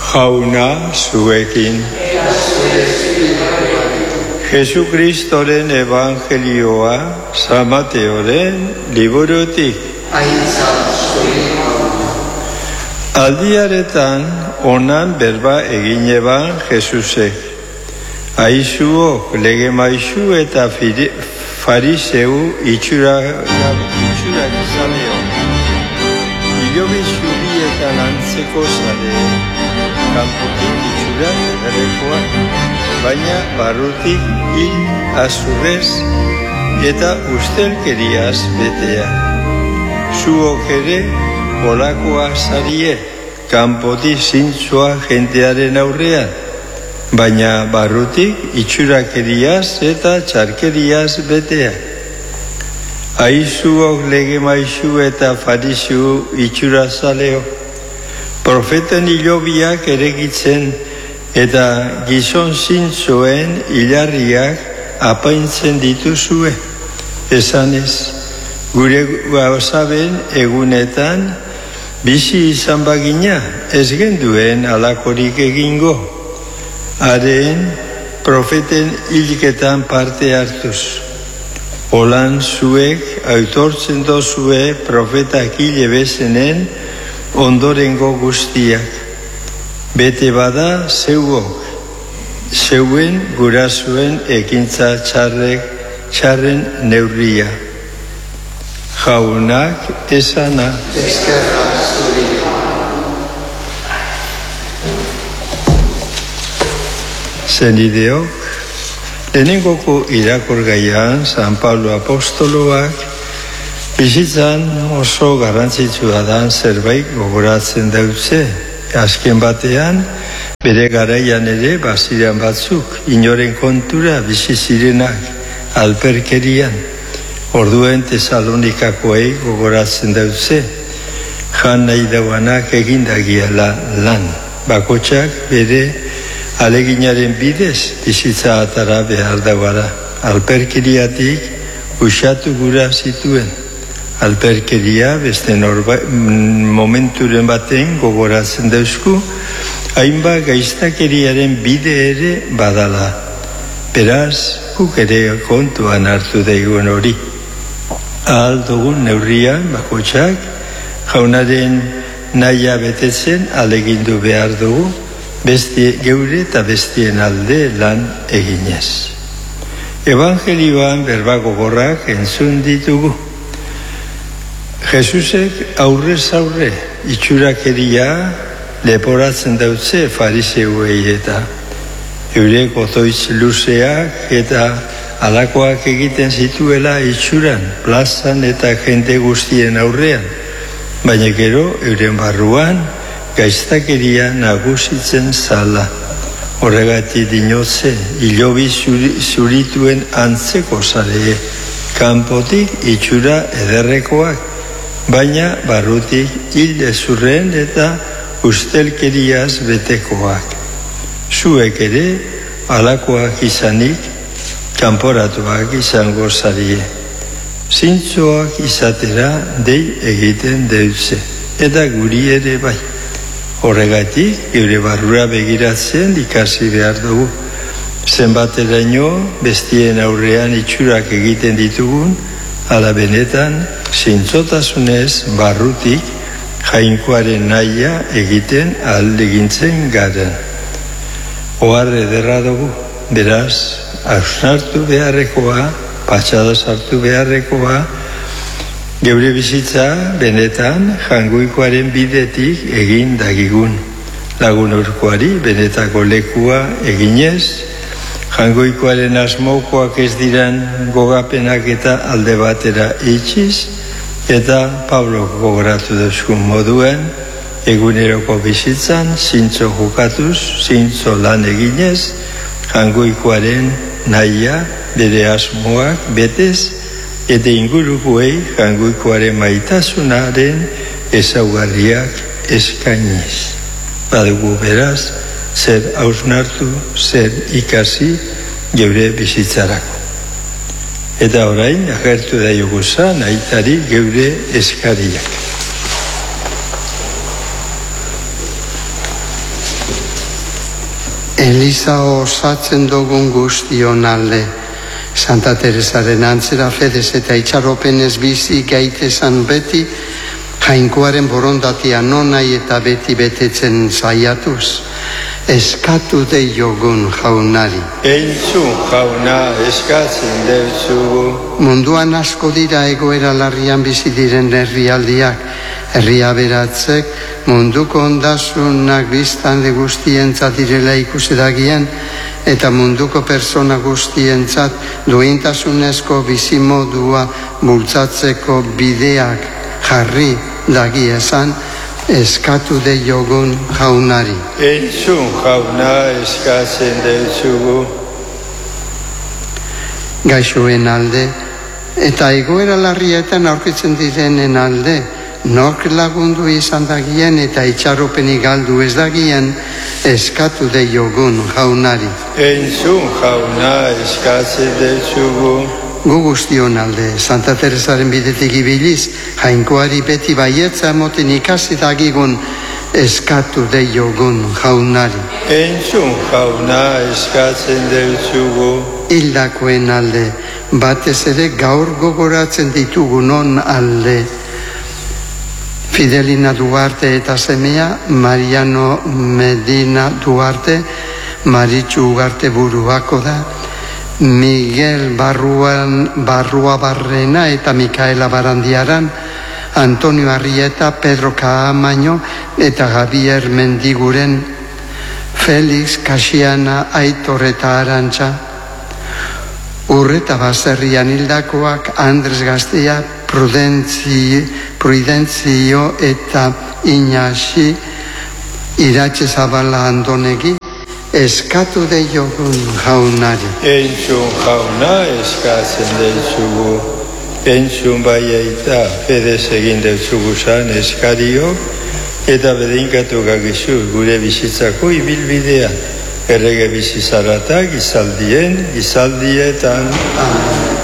Jauna zuekin. Jesukristoren evangelioa San Mateoren liburutik. Aldiaretan onan berba egin eban Jesusek. Aizuok lege maizu eta fariseu itxurak izaneo. Ilobi zubietan antzeko zare, kanpotik itxurak ederrekoak, baina barrutik hil azurrez eta ustelkeriaz betea. Zuok ere olakoa zarie, kanpotik zintzoa jentearen aurrean, baina barrutik itxurakeriaz eta txarkeriaz betea. Aizuok lege maizu eta fariseu itxurazaleo, profeten hilobiak eregitzen eta gizon zintzoen hilarriak apaintzen dituzue, esanez, gure gauzaben egunetan bizi izan bagina ez genduen alakorik egingo, haren profeten hilketan parte hartuz. Holan zuek aitortzen dozue profetak hile bezenen ondorengo guztiak. Bete bada zeuen gurasuen ekintza txarren neurria. Jaunak esana. Zenideok, lehenengoko irakurgaian San Pablo apostoloak bizitzan oso garrantzitsua da zerbait gogoratzen dautze. Azken batean, bere garaian ere baziran batzuk, inoren kontura bizi zirenak alperkerian. Orduen Tesalonikakoei gogoratzen dautze, jan nahi dauanak egindagiala lan. Bakotxak bere aleginaren bidez bizitza atara behar dauara. Alperkeriatik usatu gura zituen. Alperkeria beste momenturen baten gogoratzen dauzku, hainbat gaiztakeriaren bide ere badala. Beraz, guk ere kontuan hartu daigun hori. Ahal dugun neurrian bakotxak, jaunaren nahia betetzen alegindu behar dugu, geure eta bestien alde lan eginez. Evangelioan berba gogorrak entzun ditugu. Jesusek aurrez aurre itxurakeria leporatzen dautze fariseuei eta eurek otoitz luzeak eta alakoak egiten zituela itxuran, plazan eta jende guztien aurrean, baina gero euren barruan gaiztakeria nagusitzen zala. Horregatik dinotze, hilobi zurituen antzeko zare, kanpotik itxura ederrekoak, baina barrutik hil ezurren eta ustelkeriaz betekoak. Zuek ere alakoak izanik, kanporatuak izango zarie. Zintzoak izatera dei egiten deutze, eta guri ere bai. Horregatik, geure barrura begiratzen ikasi behar dugu. Zenbateraino bestien aurrean itxurak egiten ditugun, ala benetan, zintzotasunez barrutik jainkoaren nahia egiten aldegintzen garen. Ohar ederra dugu, beraz, hausnartu beharrekoa, patxada sartu beharrekoa, geure bizitza benetan jangoikoaren bidetik egin dagigun. Lagun urkoari benetako lekua eginez, jangoikoaren asmokoak ez diran gogapenak eta alde batera itxiz, eta Pablo gogoratu duzkun moduen, eguneroko bizitzan, zintzo jokatuz, zintzo lan eginez, jangoikoaren nahia, bere asmoak betez, eta ingurukoei jangoikoaren maitasunaren ezaugarriak eskainiz. Badugu beraz, zer hausnartu, zer ikasi geure bizitzarako. Eta orain, agertu da joguzan, aitari geure eskariak. Eliza osatzen dugun guztion alde. Santa Teresaren antzera fedez eta itxaropenez bizi gaitesan beti, Jainkoaren borondatia nonai eta beti betetzen saiatuz. Eskatu deiogun jaunari. Entzun jauna eskatzen deutzugu. Munduan asko dira egoera larrian bizi diren herrialdiak. Herri aberatzek munduko ondasunak biztanle guztientzat direla ikusedagien eta munduko persona guztientzat duintasunezko bizimodua bultzatzeko bideak jarri dagi esan, eskatu deiogun jaunari. Entzun jauna eskatzen deutzugu. Gaixoen alde eta egoera larrietan aurkitzen direnen alde, nork lagundu izan dagien eta itxaropeni galdu ez dagien, eskatu deiogun jaunari. Entzun jauna eskatzen deutzugu. Gu guztion alde, Santa Teresaren bidetik ibiliz, Jainkoari beti baietza emoten ikasi dagigun, eskatu deiogun jaunari. Entzun jauna eskatzen deutzugu. Hildakoen alde, batez ere gaur gogoratzen ditugunon alde. Fidelina Duarte eta semea, Mariano Medina Duarte, Maritxu Ugarte buruako da, Miguel Barrua Barrena eta Mikaela Barandiaran, Antonio Arrieta, Pedro Caamaño eta Javier Mendiguren, Felix Kasiana, Aitor eta Arantxa, Urreta Baserrian hildakoak, Andres Gaztea, Prudentzio eta Iñaxi, Iratxe Zabala Andonegi, eskatu deiogun jaunari. Entzun jauna eskatzen deutzugu. Entzun baiaita fedez egin deutzugu zan eskario eta bedeinkatu gagizu gure bizitzako ibilbidea. Errege bizizaratak izaldietan. Amen.